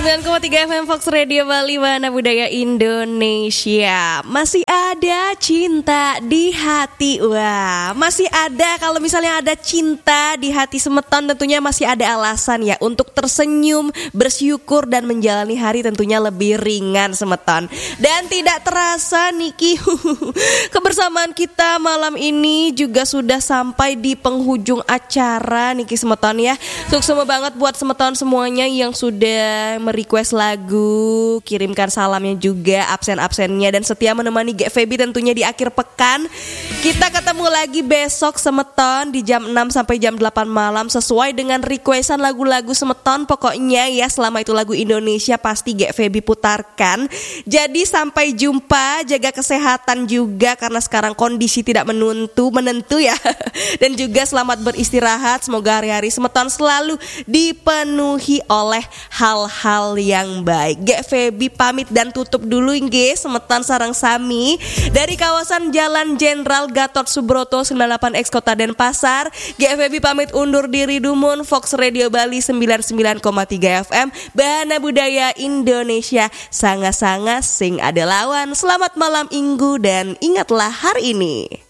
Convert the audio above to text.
99,3 FM Fox Radio Bali, Warna Budaya Indonesia. Masih ada cinta di hati. Wah, masih ada. Kalau misalnya ada cinta di hati Semeton, tentunya masih ada alasan ya untuk tersenyum, bersyukur dan menjalani hari tentunya lebih ringan Semeton. Dan tidak terasa Niki, kebersamaan kita malam ini juga sudah sampai di penghujung acara Niki Semeton ya. Sukses banget buat Semeton semuanya yang sudah merequest lagu, kirimkan salamnya juga, absen-absennya dan setia menemani GFB tentunya di akhir pekan. Kita ketemu lagi besok Semeton di jam 6 sampai jam 8 malam sesuai dengan requestan lagu-lagu Semeton. Pokoknya ya selama itu lagu Indonesia pasti GFB putarkan. Jadi sampai jumpa, jaga kesehatan juga karena sekarang kondisi tidak menentu ya. Dan juga selamat beristirahat, semoga hari-hari Semeton selalu dipenuhi oleh hal-hal yang baik. GFB pamit dan tutup dulu nggih Semeton sareng sami dari kawasan Jalan Jenderal Gatot Subroto 98X Kota Denpasar. GFB pamit undur diri dumun. Fox Radio Bali 99,3 FM, Bahana Budaya Indonesia, sanga-sanga sing ada lawan. Selamat malam Minggu dan ingatlah hari ini.